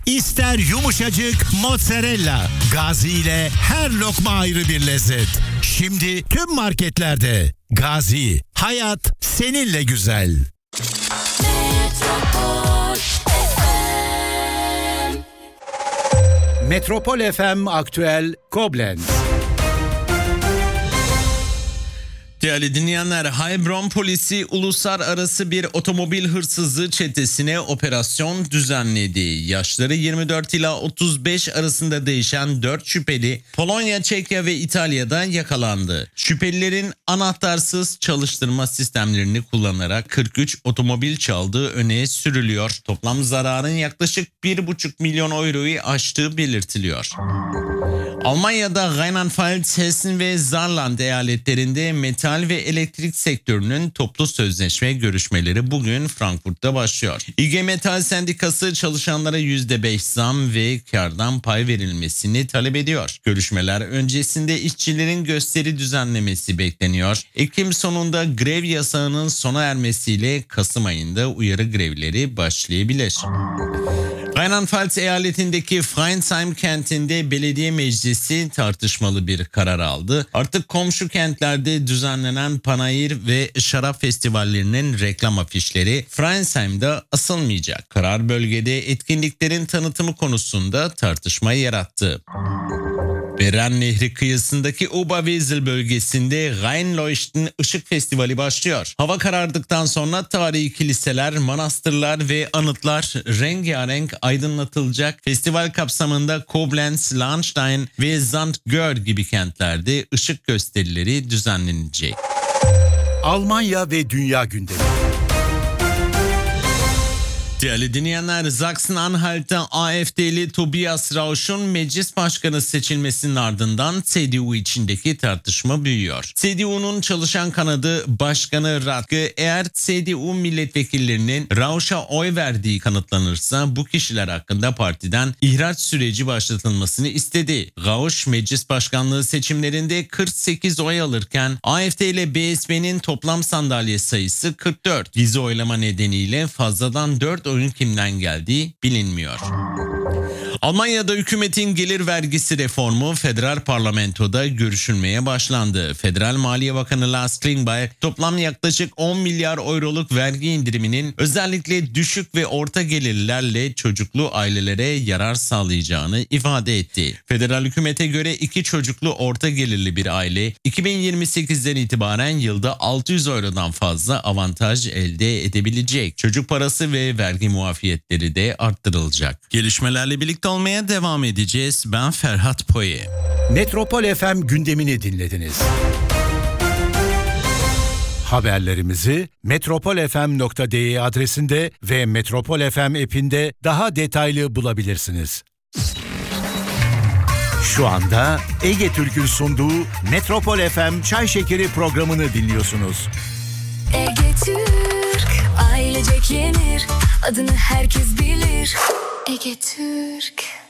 İster yumuşacık mozzarella. Gazi ile her lokma ayrı bir lezzet. Şimdi tüm marketlerde. Gazi, hayat seninle güzel. Metropol FM Aktüel Koblenz. Değerli dinleyenler, Heilbronn polisi uluslararası bir otomobil hırsızlığı çetesine operasyon düzenledi. Yaşları 24 ila 35 arasında değişen 4 şüpheli Polonya, Çekya ve İtalya'da yakalandı. Şüphelilerin anahtarsız çalıştırma sistemlerini kullanarak 43 otomobil çaldığı öne sürülüyor. Toplam zararın yaklaşık 1,5 milyon euroyu aştığı belirtiliyor. Almanya'da Rheinland-Pfalz, Hessen ve Saarland eyaletlerinde metal ve elektrik sektörünün toplu sözleşme görüşmeleri bugün Frankfurt'ta başlıyor. İG Metall Sendikası çalışanlara %5 zam ve kardan pay verilmesini talep ediyor. Görüşmeler öncesinde işçilerin gösteri düzenlemesi bekleniyor. Ekim sonunda grev yasağının sona ermesiyle Kasım ayında uyarı grevleri başlayabilir. Rheinland-Pfalz eyaletindeki Freinsheim kentinde belediye meclisi tartışmalı bir karar aldı. Artık komşu kentlerde düzenlenen panayır ve şarap festivallerinin reklam afişleri Freinsheim'da asılmayacak. Karar bölgede etkinliklerin tanıtımı konusunda tartışma yarattı. Beren Nehri kıyısındaki Oberwesel bölgesinde Rheinleuchten Işık Festivali başlıyor. Hava karardıktan sonra tarihi kiliseler, manastırlar ve anıtlar rengarenk aydınlatılacak. Festival kapsamında Koblenz, Lahnstein ve Zandgör gibi kentlerde ışık gösterileri düzenlenecek. Almanya ve Dünya gündemi. Değerli dinleyenler, Sachsen-Anhalt'ta AfD'li Tobias Rausch'un meclis başkanı seçilmesinin ardından CDU içindeki tartışma büyüyor. CDU'nun çalışan kanadı Başkanı Radke, eğer CDU milletvekillerinin Rausch'a oy verdiği kanıtlanırsa bu kişiler hakkında partiden ihraç süreci başlatılmasını istedi. Rausch meclis başkanlığı seçimlerinde 48 oy alırken AfD ile BSP'nin toplam sandalye sayısı 44. Gizli oylama nedeniyle fazladan 4 oyun kimden geldiği bilinmiyor. Almanya'da hükümetin gelir vergisi reformu federal parlamentoda görüşülmeye başlandı. Federal Maliye Bakanı Lars Klingbeil toplam yaklaşık 10 milyar euroluk vergi indiriminin özellikle düşük ve orta gelirlerle çocuklu ailelere yarar sağlayacağını ifade etti. Federal hükümete göre 2 çocuklu orta gelirli bir aile 2028'den itibaren yılda 600 eurodan fazla avantaj elde edebilecek. Çocuk parası ve vergi muafiyetleri de arttırılacak. Gelişmelerle birlikte olmaya devam edeceğiz. Ben Ferhat Poye. Metropol FM gündemini dinlediniz. Haberlerimizi metropolfm.de adresinde ve Metropol FM app'inde daha detaylı bulabilirsiniz. Şu anda Ege Türk'ün sunduğu Metropol FM Çay Şekeri programını dinliyorsunuz. Ege Türk, ailecek yenir, adını herkes bilir. Ege Türk.